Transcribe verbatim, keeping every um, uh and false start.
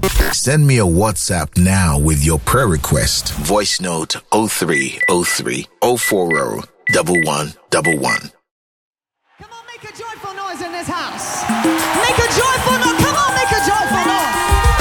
Send me a WhatsApp now with your prayer request. Voice note oh three oh three oh four oh one one one one. Come on, make a joyful noise in this house. Make a